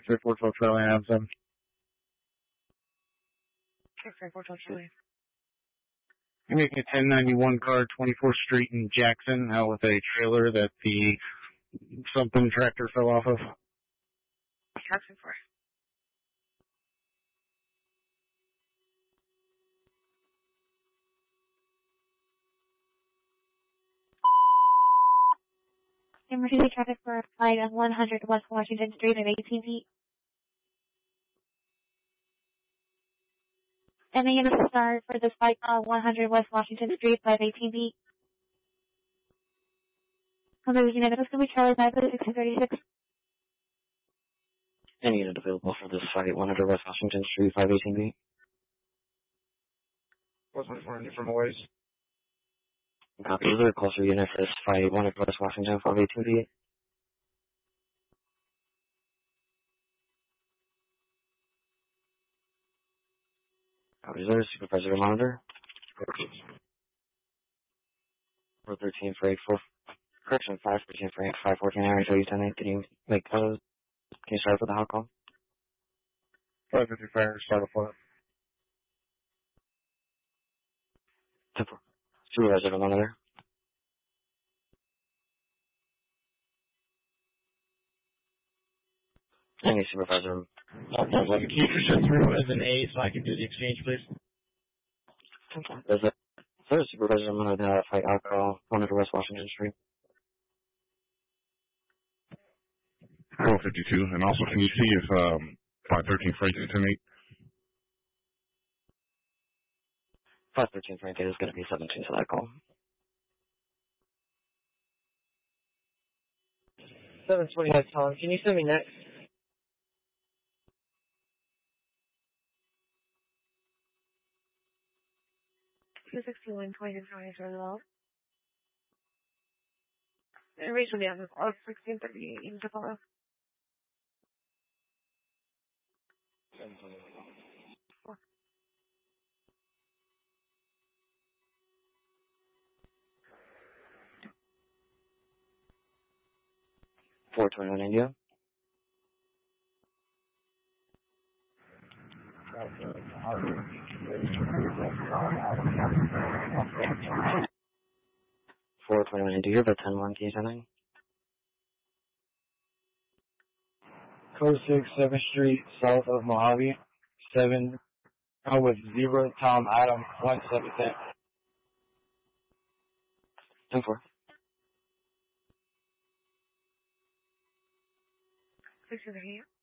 X-ray 412 Charlie Adamson. X-ray 412 Charlie. I'm making a 1091 car, 24th Street in Jackson, out with a trailer that the something tractor fell off of. Jackson 4. Emergency traffic for a flight on 100 West Washington Street at 18 feet. And the unit will start for this flight on 100 West Washington Street at 18 feet. On the unit, it's going to be Charlie 936. Any unit available for this flight, 100 West Washington Street, 518B. What's my phone from Waze? Copy. Is there a closer unit for this flight, 100 West Washington, 518B? Copy. Is there a supervisor or monitor? 413 for 84. Correction, 513 for 514 area, so you 10 Can you make those? Can you start with the hot call? 555, start a flight. 10-4. Supervisor or monitor? Any supervisor. Can you push it through as an A so I can do the exchange, please? Is there a supervisor or monitor that flight alcohol, 100 West Washington Street? 452, and also can you see if 513 freight is 10-8? 513 Frank is going to be 17 to that call. 729 Tom, can you send me next? Two 61 20 as well. And recently on 1630 in Buffalo. 421 India. India, but 10-1, can you send in? Code 6, 7th Street, south of Mojave. 7, with 0, Tom, Adam, 170. 10-4. 6 over here.